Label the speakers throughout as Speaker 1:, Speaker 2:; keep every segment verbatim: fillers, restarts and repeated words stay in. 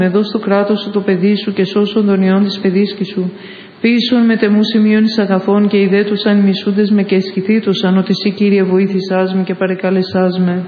Speaker 1: Εδώ στο κράτος σου το παιδί σου και σώσον των ιών της παιδίσκης σου. Πείσον με τεμού σημείων εις αγαθών και ιδέτουσαν οι μισούντες με και εσχηθήτουσαν ότι εσύ Κύριε βοήθησάς με και παρεκάλεσάς με.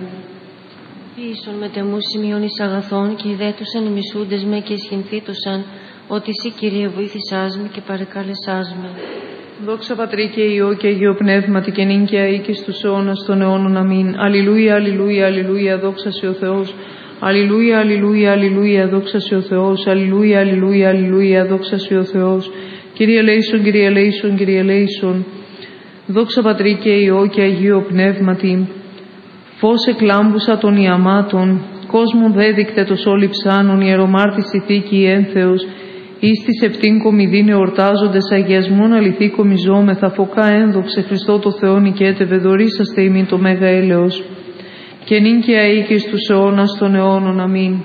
Speaker 2: Πείσον με τεμού σημείων εις αγαθών και ιδέτουσαν οι μισούντες με και εσχηθήτουσαν ότι εσύ Κύριε βοήθησάς με και παρεκάλεσάς με.
Speaker 1: Δόξα Πατρί και Υιό και Αγίο Πνεύματι και νυν και αεί και στους αιώνας των αιώνων. Αμήν. Αλληλούια, αλληλούια, αλληλούια, δόξα σε ο Θεός. Αλληλούια, αλληλούια, αλληλούια, δόξα σε ο Θεός. Αλληλούια, αλληλούια, αλληλούια, δόξα σε ο Θεός. Κύριε ελέησον, Κύριε ελέησον, Κύριε ελέησον. Δόξα Πατρί και Υιό και Αγίο Πνεύματι. Φως εκλάμπουσα των ιαμάτων, κόσμον δέδεικτε το σόλι ψάνων, ιερομάρτης η θήκη ένθεος. Εις της επτήν κομιδήν εορτάζοντες αγιασμόν αληθή κομιζόμεθα, φωκά ένδοξε Χριστό το Θεό νικέτευε, δωρήσαστε ημίν το μέγα έλεος. Και νυν και αεί και στους αιώνας των αιώνων. Αμήν.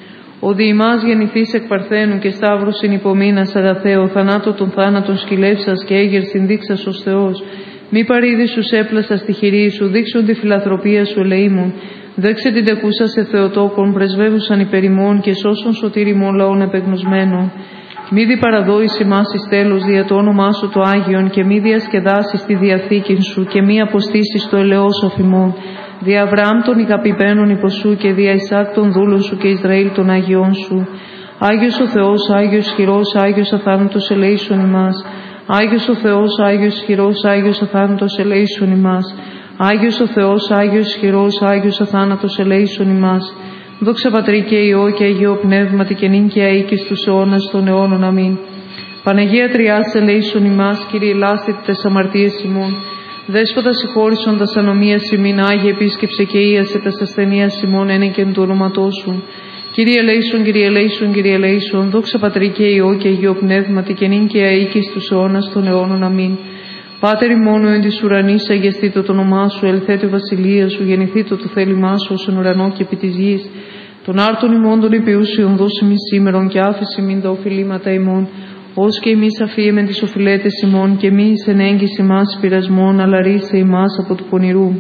Speaker 1: Ο δι' ημάς γεννηθείς εκ Παρθένου και Σταύρος συνυπομείνας αγαθέω, θανάτω των θάνατων σκυλεύσας και έγερ συνδείξας ως Θεός. Μη παρήδη σου έπλασα στη χειρή σου, δείξον τη φιλαθροπία σου ελεήμων. Δέξε την τεκούσα σε Θεοτόκον, πρεσβεύουσαν υπερημών και σώσον σωτήριμων λαών επεγνωσμένων. Μη δι παραδόεις ημάς εις τέλος δια το όνομά σου το Άγιον και μη διασκεδάσεις τη διαθήκην σου και μη αποστήσεις το ελαιός αφημών. Δια Αβραάμ των ηγαπημένων υποσού και δια Ισάκ των δούλων σου και Ισραήλ των Άγιών σου. Άγιος ο Θεός, Άγιος ισχυρός, Άγιος αθάνατος ελέησον ημάς. Άγιος ο Θεός, Άγιος ισχυρός, Άγιος αθάνατος ελέησον ημάς. Άγιος ο Θεός, Άγιος ισχυρός, Άγιος αθάνατος ελέησον ημάς. Δόξα Πατρί και Υιό και Αγίο Πνεύματι και νυν και αεί και στους αιώνας των αιώνων. Αμήν. Παναγία Τριάς ελέησον ημάς, Κύριε ελάστητε τες αμαρτίες ημών. Δέσποτα συγχώρησον τας ανομίας ημίν, Άγιε επίσκεψε και ίασε τας ασθενείας ημών, ένεκεν του ονόματός σου. Κύριε ελέησον, Κύριε ελέησον, Κύριε ελέησον. Δόξα Πατρί και Υιό και Αγίο Πνεύματι και νυν και αεί και στους αιώνας των αιώνων. Αμήν. Πάτερ ημών εν της ουρανής, αγιαστήτω το όνομά σου, ελθέτω η βασιλεία σου, γεννηθήτω το θέλημά σου ως εν ουρανό και επί της γης. Των άρτων ημών των υπηούσιων δώσει μη σήμερον και άφηση μην τα οφειλήματα ημών, ως και εμείς αφίεμεν τις οφειλέτες ημών και μη εις ενέγγιση ημάς πειρασμών, αλλά ρίσε ημάς από του πονηρού.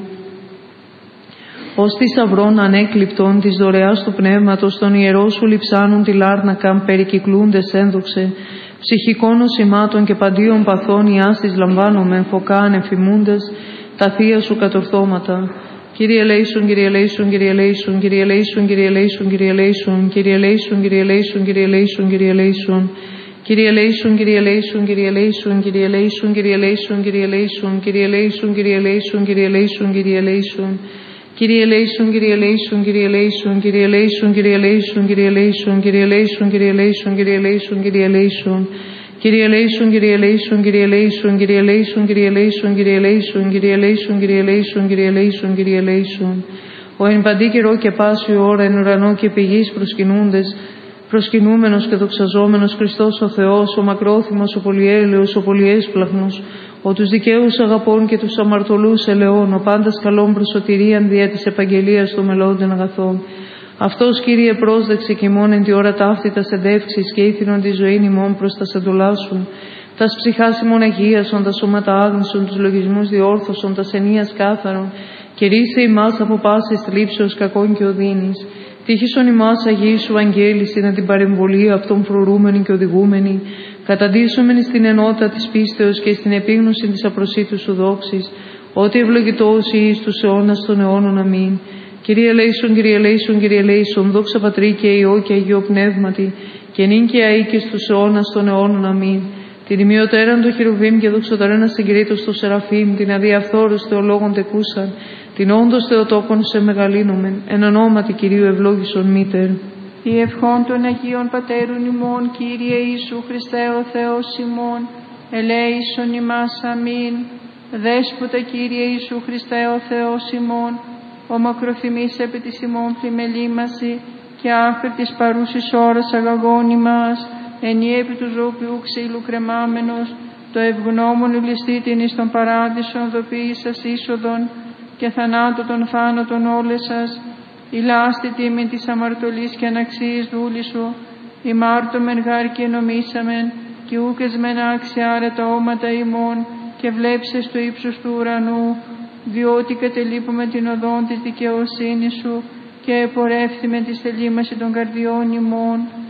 Speaker 1: Ως θησαυρών ανέκλειπτον της δωρεάς του πνεύματος, των ιερό σου λειψάνουν τη λάρνακαν, περικυκλούντες ένδοξε, ψυχικών οσημάτων και παντίων παθών ιάστης λαμβάνομεν, φωκά ανεφημούντες τα θεία σου κατορθώματα. Κύριε ελέησον, Κύριε ελέησον, Κύριε ελέησον, Κύριε ελέησον, Κύριε ελέησον, Κύριε ελέησον, Κύριε ελέησον, Κύριε ελέησον, Κύριε ελέησον, Κύριε ελέησον. Κύριε ελέησον, Κύριε ελέησον, Κύριε ελέησον, Κύριε ελέησον, Κύριε ελέησον, Κύριε ελέησον, Κύριε ελέησον, Κύριε ελέησον, Κύριε ελέησον, Κύριε ελέησον. Κύριε ελέησον, Κύριε ελέησον, Κύριε ελέησον, Κύριε ελέησον, Κύριε ελέησον, Κύριε ελέησον, Κύριε ελέησον, Κύριε ελέησον, Κύριε ελέησον, Κύριε ελέησον. Κύριε ελέησον, Κύριε ελέησον, Κύριε ελέησον, Κύριε ελέησον, Κύριε ελέησον, Κύριε ελέησον, Κύριε ελέησον, Κύριε ελέησον, Κύριε ελέησον, Κύριε ελέησον. Ο εν παντή καιρό και πάση ώρα εν ουρανό και πηγής προσκυνούντες, προσκυνούμενος και δοξαζόμενος Χριστός ο Θεός, ο μακρόθυμος, ο πολυέλεος, ο πολυέσπλαχνος, ο τους δικαίους αγαπών και τους αμαρτωλούς ελεών, ο πάντας καλών προσωτηρίαν δια της επαγγελίας των μελώντων αγαθών. Αυτός, Κύριε, πρόσδεξε κι ημών εν τη ώρα ταύτη τας εντεύξεις και ήθινον τη ζωήν ημών προς τας εντολάσουν. Τας ψυχάς ημών αγίασον, τα σώματα άγνησον, τους λογισμούς διόρθωσον, τας ενίας κάθαρον, και ρίσε ημάς από πάσης θλίψεως κακών και οδύνης. Τύχησον ημάς Αγίοι σου αγγέλης, είναι την παρεμβολή αυτών φρουρούμενη και οδηγούμενη, καταντήσομεν στην ενότητα της πίστεως και στην επίγνωση της απροσίτου σου δόξης, ότι ευλογητός εις τους αιώνας των αιώνων. Αμήν. Κύριε ελέησον, Κύριε ελέησον, Κύριε ελέησον, δόξα Πατρί και Υιό και Αγίο Πνεύματι, και νυν και αεί και στους αιώνας των αιώνων. Αμήν. Την ημιωτέραν του χερουβίμ και δοξοταρένα συγκρίτως του Σεραφείμ, την αδιαφθόρους θεολόγων τεκούσαν, την όντως Θεοτόκον σε μεγαλύνομεν, εν ονόματι Κυρίου ευλόγησον μήτερ.
Speaker 3: Η ευχών των Αγίων Πατέρων ημών, Κύριε Ιησού Χριστέ ο Θεός ημών, ελέησον ημάς. Αμήν. Δέσποτα, Κύριε Ιησού Χριστέ ο Θεός ημών, ο μακροθυμής επί της ημών πλημελήμαση και άχρη της παρούσης ώρας αγαγών ημάς, ενή επί του ζωοποιού ξύλου κρεμάμενος, το ευγνώμων ληστήτην εις τον παράδεισον δοποίησας είσοδον και θανάτω των θάνατων όλες σας, η λάστη τίμη της αμαρτωλής και αναξίης δούλη σου, ημάρτωμεν γάρ και νομίσαμεν, και ούκες μεν άξια άρα τα όματα ημών, και βλέψες το ύψος του ουρανού, διότι κατελείπουμε την οδόν της δικαιοσύνης σου, και επορεύθυμε τη στελήμαση των καρδιών ημών.